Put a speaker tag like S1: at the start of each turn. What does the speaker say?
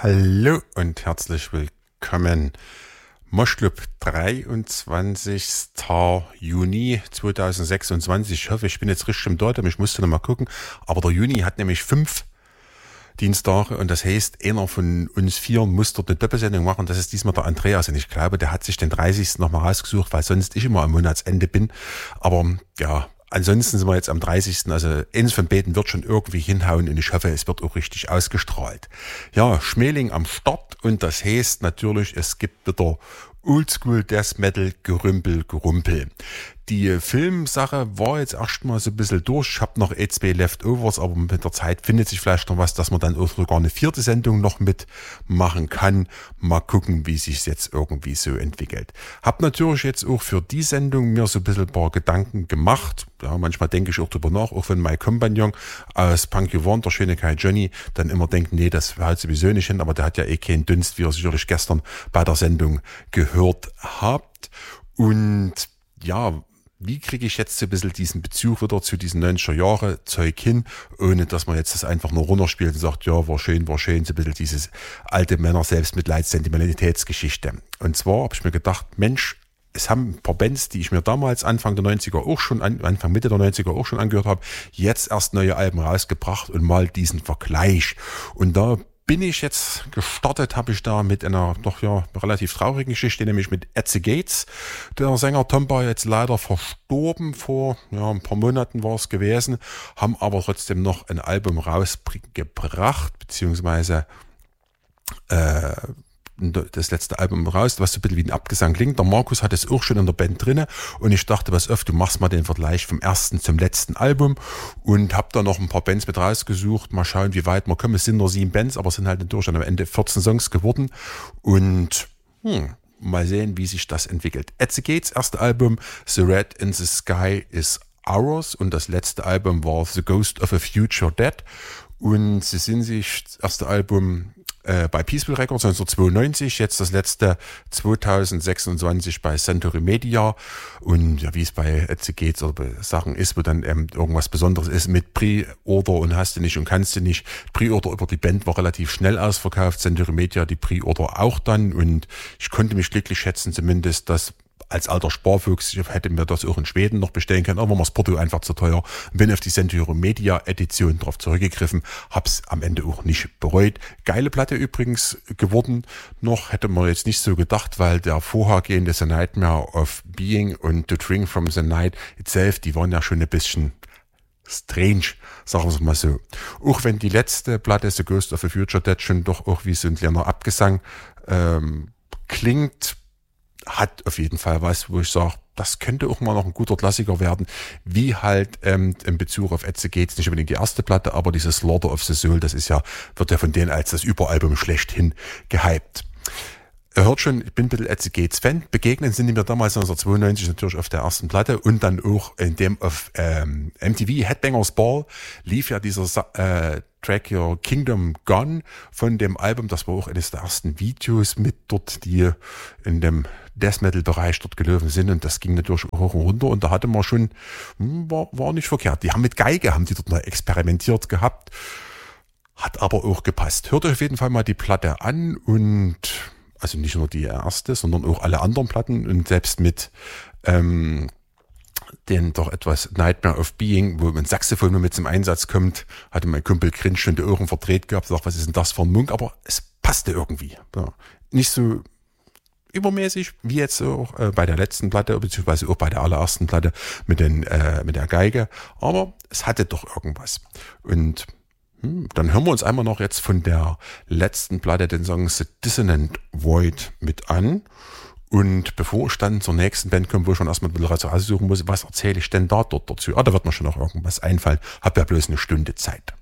S1: Hallo und herzlich willkommen. Moschclub 23. Juni 2026. Ich hoffe, ich bin jetzt richtig im Datum. Ich musste noch mal gucken. Aber der Juni hat nämlich 5 Dienstage und das heißt, einer von uns 4 muss dort eine Doppelsendung machen. Das ist diesmal der Andreas und ich glaube, der hat sich den 30. nochmal rausgesucht, weil sonst ich immer am Monatsende bin. Aber ja, ansonsten sind wir jetzt am 30. Also eins von beiden wird schon irgendwie hinhauen und ich hoffe, es wird auch richtig ausgestrahlt. Ja, Schmeling am Start und das heißt natürlich, es gibt wieder Oldschool Death Metal Gerumpel. Die Filmsache war jetzt erstmal so ein bisschen durch. Ich habe noch 2 Leftovers, aber mit der Zeit findet sich vielleicht noch was, dass man dann auch sogar eine 4. Sendung noch mitmachen kann. Mal gucken, wie sich jetzt irgendwie so entwickelt. Hab natürlich jetzt auch für die Sendung mir so ein bisschen ein paar Gedanken gemacht. Ja, manchmal denke ich auch drüber nach, auch wenn mein Kompagnon aus Punky One, der schöne Kai Johnny, dann immer denkt, nee, das haut sowieso nicht hin, aber der hat ja keinen Dunst, wie ihr sicherlich gestern bei der Sendung gehört habt. Und ja, wie kriege ich jetzt so ein bisschen diesen Bezug wieder zu diesen 90er Jahre Zeug hin, ohne dass man jetzt das einfach nur runterspielt und sagt, ja, war schön, so ein bisschen dieses alte Männer-Selbstmitleid, Sentimentalitätsgeschichte. Und zwar habe ich mir gedacht, Mensch, es haben ein paar Bands, die ich mir damals Anfang Mitte der 90er auch schon angehört habe, jetzt erst neue Alben rausgebracht und mal diesen Vergleich. Und da bin ich jetzt gestartet, habe ich da mit einer doch ja relativ traurigen Geschichte, nämlich mit At the Gates. Der Sänger Tomba jetzt leider verstorben, vor ein paar Monaten war es gewesen, haben aber trotzdem noch ein Album rausgebracht, beziehungsweise das letzte Album raus, was so ein bisschen wie ein Abgesang klingt. Der Markus hat es auch schon in der Band drinne und ich dachte, pass auf, du machst mal den Vergleich vom ersten zum letzten Album und hab da noch ein paar Bands mit rausgesucht. Mal schauen, wie weit wir kommen. Es sind nur 7 Bands, aber es sind halt natürlich am Ende 14 Songs geworden und mal sehen, wie sich das entwickelt. At the Gates, erste Album, The Red in the Sky is Ours und das letzte Album war The Ghost of a Future Dead und sie sind sich das erste Album bei Peaceful Records 1992, jetzt das letzte 2026 bei Century Media und ja, wie es bei Etsy geht oder bei Sachen ist, wo dann irgendwas Besonderes ist mit Pre-Order und hast du nicht und kannst du nicht. Pre-Order über die Band war relativ schnell ausverkauft, Century Media die Pre-Order auch dann und ich konnte mich glücklich schätzen zumindest, dass als alter Sparfuchs, ich hätte mir das auch in Schweden noch bestellen können, aber war das Porto einfach zu teuer. Bin auf die Century Media Edition drauf zurückgegriffen, hab's am Ende auch nicht bereut. Geile Platte übrigens geworden. Noch hätte man jetzt nicht so gedacht, weil der vorhergehende The Nightmare of Being und The Drink from the Night itself, die waren ja schon ein bisschen strange, sagen wir es mal so. Auch wenn die letzte Platte, The Ghost of a Future Dead, schon doch auch wie so ein kleiner Abgesang klingt, hat auf jeden Fall was, wo ich sage, das könnte auch mal noch ein guter Klassiker werden, wie halt in Bezug auf At the Gates, nicht unbedingt die erste Platte, aber dieses Slaughter of the Soul, das ist ja, wird ja von denen als das Überalbum schlechthin gehypt. Ihr hört schon, ich bin ein bisschen At the Gates Fan. Begegnen sind die mir damals 1992 natürlich auf der ersten Platte und dann auch in dem auf MTV Headbangers Ball lief ja dieser Track hier Kingdom Gone von dem Album. Das war auch eines der ersten Videos mit dort, die in dem Death Metal Bereich dort gelaufen sind und das ging natürlich hoch und runter und da hatte man schon, war nicht verkehrt. Die haben mit Geige, haben die dort noch experimentiert gehabt, hat aber auch gepasst. Hört euch auf jeden Fall mal die Platte an und also nicht nur die erste, sondern auch alle anderen Platten und selbst mit den doch etwas Nightmare of Being, wo ein Saxophon mit zum Einsatz kommt, hatte mein Kumpel Grinch schon die Ohren verdreht gehabt, sagt, was ist denn das für ein Munk, aber es passte irgendwie. Ja. Nicht so übermäßig wie jetzt auch bei der letzten Platte, beziehungsweise auch bei der allerersten Platte mit der Geige, aber es hatte doch irgendwas. Und dann hören wir uns einmal noch jetzt von der letzten Platte den Song The Dissonant Void mit an. Und bevor ich dann zur nächsten Band komme, wo ich schon erstmal ein bisschen raussuchen muss, was erzähle ich denn dort dazu? Da wird mir schon noch irgendwas einfallen. Hab ja bloß eine Stunde Zeit.